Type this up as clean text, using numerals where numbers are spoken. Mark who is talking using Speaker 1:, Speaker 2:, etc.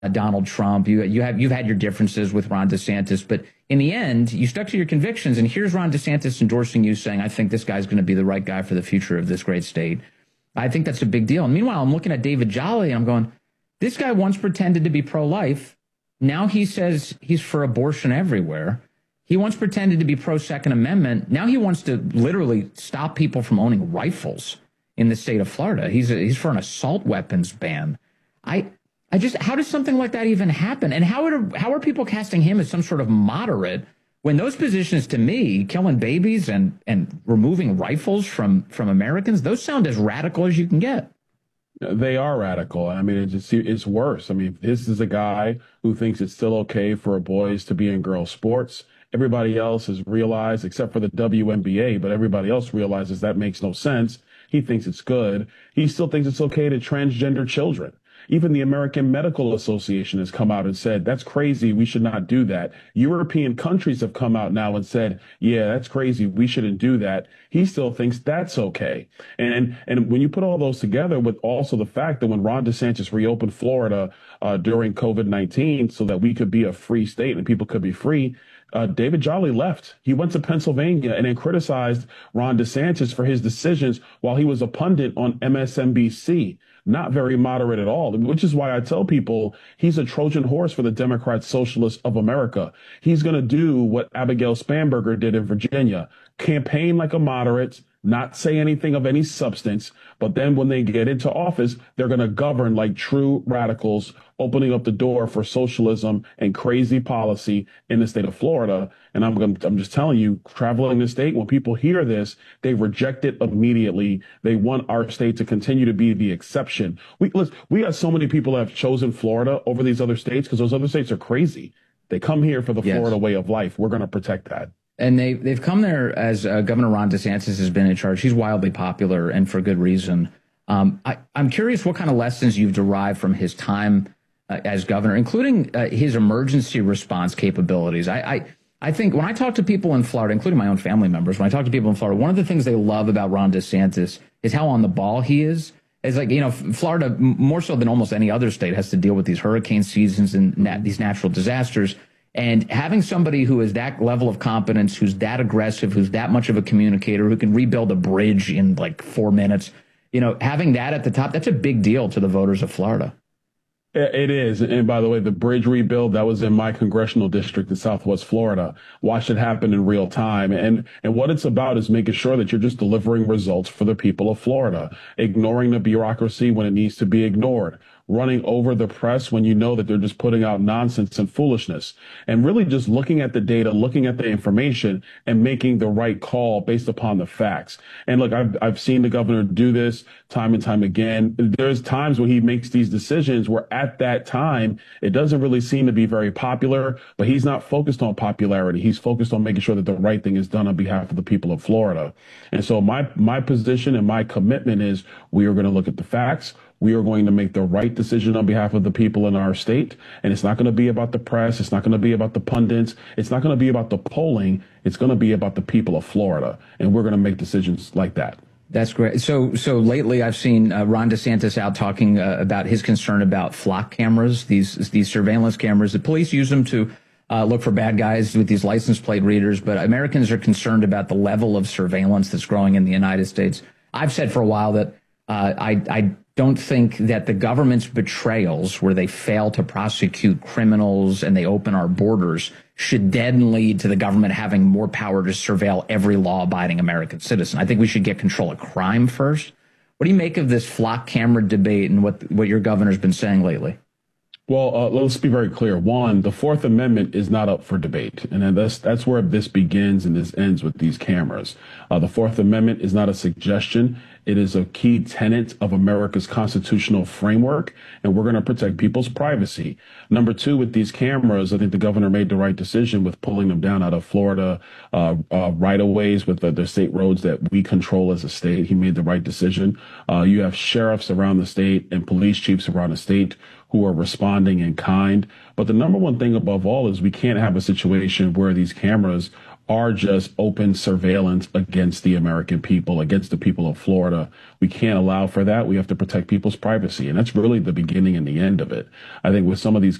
Speaker 1: Donald Trump. You've had your differences with Ron DeSantis, but in the end, you stuck to your convictions. And here's Ron DeSantis endorsing you, saying, "I think this guy's going to be the right guy for the future of this great state." I think that's a big deal. And meanwhile, I'm looking at David Jolly and I'm going, this guy once pretended to be pro-life. Now he says he's for abortion everywhere. He once pretended to be pro-Second Amendment. Now he wants to literally stop people from owning rifles in the state of Florida. He's for an assault weapons ban. I just, how does something like that even happen? And how are people casting him as some sort of moderate when those positions, to me, killing babies and removing rifles from Americans, those sound as radical as you can get?
Speaker 2: They are radical. I mean, it's worse. I mean, this is a guy who thinks it's still okay for boys to be in girls' sports. Everybody else has realized, except for the WNBA, but everybody else realizes that makes no sense. He thinks it's good. He still thinks it's okay to transgender children. Even the American Medical Association has come out and said, that's crazy. We should not do that. European countries have come out now and said, yeah, that's crazy. We shouldn't do that. He still thinks that's okay. And when you put all those together with also the fact that when Ron DeSantis reopened Florida during COVID-19 so that we could be a free state and people could be free, David Jolly left. He went to Pennsylvania and then criticized Ron DeSantis for his decisions while he was a pundit on MSNBC. Not very moderate at all, which is why I tell people he's a Trojan horse for the Democrat Socialists of America. He's going to do what Abigail Spanberger did in Virginia, campaign like a moderate, not say anything of any substance, but then when they get into office, they're going to govern like true radicals, opening up the door for socialism and crazy policy in the state of Florida. And I'm just telling you, traveling the state, when people hear this, they reject it immediately. They want our state to continue to be the exception. We got so many people that have chosen Florida over these other states because those other states are crazy. They come here for the Florida way of life. We're going to protect that.
Speaker 1: And they've come there as Governor Ron DeSantis has been in charge. He's wildly popular and for good reason. I'm curious what kind of lessons you've derived from his time as governor, including his emergency response capabilities. I think when I talk to people in Florida, including my own family members, when I talk to people in Florida, one of the things they love about Ron DeSantis is how on the ball he is. It's like, Florida, more so than almost any other state, has to deal with these hurricane seasons and these natural disasters. And having somebody who is that level of competence, who's that aggressive, who's that much of a communicator, who can rebuild a bridge in like 4 minutes, having that at the top, that's a big deal to the voters of Florida.
Speaker 2: It is. And by the way, the bridge rebuild, that was in my congressional district in Southwest Florida. Watched it happen in real time. And what it's about is making sure that you're just delivering results for the people of Florida, ignoring the bureaucracy when it needs to be ignored, running over the press when you know that they're just putting out nonsense and foolishness, and really just looking at the data, looking at the information and making the right call based upon the facts. And look, I've seen the governor do this time and time again. There's times when he makes these decisions where at that time, it doesn't really seem to be very popular, but he's not focused on popularity. He's focused on making sure that the right thing is done on behalf of the people of Florida. And so my position and my commitment is we are going to look at the facts. We are going to make the right decision on behalf of the people in our state. And it's not going to be about the press. It's not going to be about the pundits. It's not going to be about the polling. It's going to be about the people of Florida. And we're going to make decisions like that.
Speaker 1: That's great. So lately I've seen Ron DeSantis out talking about his concern about flock cameras, these surveillance cameras. The police use them to look for bad guys with these license plate readers. But Americans are concerned about the level of surveillance that's growing in the United States. I've said for a while that I don't think that the government's betrayals, where they fail to prosecute criminals and they open our borders, should then lead to the government having more power to surveil every law-abiding American citizen. I think we should get control of crime first. What do you make of this flock camera debate and what your governor's been saying lately?
Speaker 2: Well, let's be very clear. One, the Fourth Amendment is not up for debate. And that's where this begins and this ends with these cameras. The Fourth Amendment is not a suggestion. It is a key tenet of America's constitutional framework, and we're going to protect people's privacy. Number two, with these cameras, I think the governor made the right decision with pulling them down out of Florida right-of-ways with the state roads that we control as a state. He made the right decision. You have sheriffs around the state and police chiefs around the state who are responding in kind. But the number one thing above all is we can't have a situation where these cameras are just open surveillance against the American people, against the people of Florida. We can't allow for that. We have to protect people's privacy. And that's really the beginning and the end of it. I think with some of these